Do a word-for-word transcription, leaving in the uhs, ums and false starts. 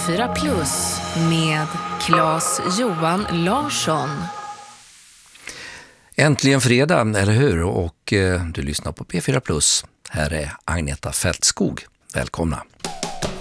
fyra Plus med Claes-Johan Larsson. Äntligen fredag, eller hur? Och eh, du lyssnar på P fyra Plus. Här är Agneta Fältskog. Välkomna!